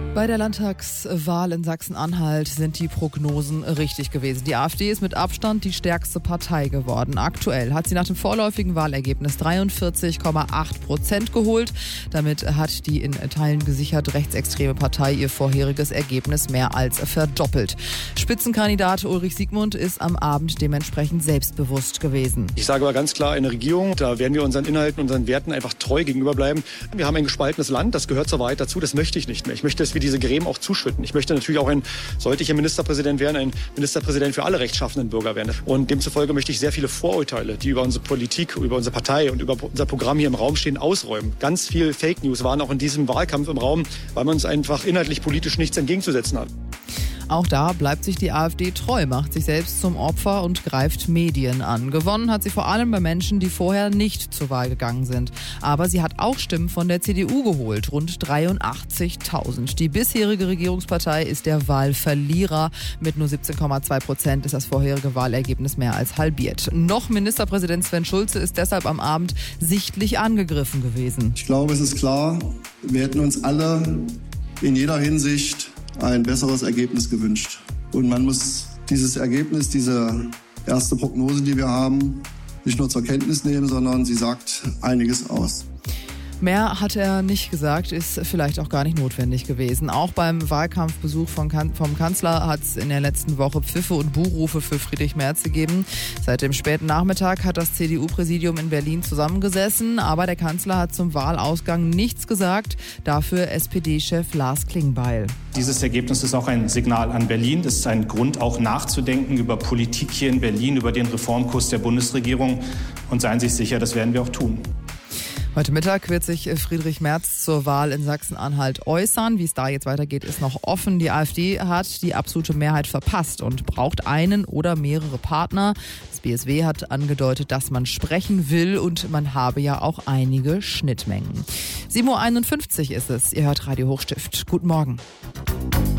Bei der Landtagswahl in Sachsen-Anhalt sind die Prognosen richtig gewesen. Die AfD ist mit Abstand die stärkste Partei geworden. Aktuell hat sie nach dem vorläufigen Wahlergebnis 43,8% geholt. Damit hat die in Teilen gesichert rechtsextreme Partei ihr vorheriges Ergebnis mehr als verdoppelt. Spitzenkandidat Ulrich Siegmund ist am Abend dementsprechend selbstbewusst gewesen. Ich sage aber ganz klar, eine Regierung, da werden wir unseren Inhalten, unseren Werten einfach treu gegenüberbleiben. Wir haben ein gespaltenes Land, das gehört zur Wahrheit dazu, das möchte ich nicht mehr. Ich möchte, dass wir diese Gräben auch zuschütten. Ich möchte natürlich auch sollte ich ein Ministerpräsident werden, ein Ministerpräsident für alle rechtschaffenden Bürger werden. Und demzufolge möchte ich sehr viele Vorurteile, die über unsere Politik, über unsere Partei und über unser Programm hier im Raum stehen, ausräumen. Ganz viel Fake News waren auch in diesem Wahlkampf im Raum, weil man uns einfach inhaltlich politisch nichts entgegenzusetzen hat. Auch da bleibt sich die AfD treu, macht sich selbst zum Opfer und greift Medien an. Gewonnen hat sie vor allem bei Menschen, die vorher nicht zur Wahl gegangen sind. Aber sie hat auch Stimmen von der CDU geholt, rund 83.000. Die bisherige Regierungspartei ist der Wahlverlierer. Mit nur 17,2% ist das vorherige Wahlergebnis mehr als halbiert. Noch Ministerpräsident Sven Schulze ist deshalb am Abend sichtlich angegriffen gewesen. Ich glaube, es ist klar, wir hätten uns alle in jeder Hinsicht ein besseres Ergebnis gewünscht. Und man muss dieses Ergebnis, diese erste Prognose, die wir haben, nicht nur zur Kenntnis nehmen, sondern sie sagt einiges aus. Mehr hat er nicht gesagt, ist vielleicht auch gar nicht notwendig gewesen. Auch beim Wahlkampfbesuch vom Kanzler hat es in der letzten Woche Pfiffe und Buhrufe für Friedrich Merz gegeben. Seit dem späten Nachmittag hat das CDU-Präsidium in Berlin zusammengesessen, aber der Kanzler hat zum Wahlausgang nichts gesagt. Dafür SPD-Chef Lars Klingbeil. Dieses Ergebnis ist auch ein Signal an Berlin. Das ist ein Grund, auch nachzudenken über Politik hier in Berlin, über den Reformkurs der Bundesregierung. Und seien Sie sich sicher, das werden wir auch tun. Heute Mittag wird sich Friedrich Merz zur Wahl in Sachsen-Anhalt äußern. Wie es da jetzt weitergeht, ist noch offen. Die AfD hat die absolute Mehrheit verpasst und braucht einen oder mehrere Partner. Das BSW hat angedeutet, dass man sprechen will und man habe ja auch einige Schnittmengen. 7:51 Uhr ist es. Ihr hört Radio Hochstift. Guten Morgen.